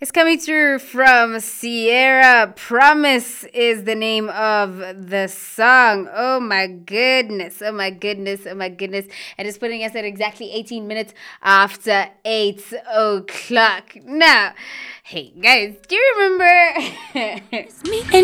It's coming through from Sierra. Promise is the name of the song. Oh my goodness. Oh my goodness. Oh my goodness. And it's putting us at exactly 18 minutes after 8 o'clock. Now, hey guys, do you remember?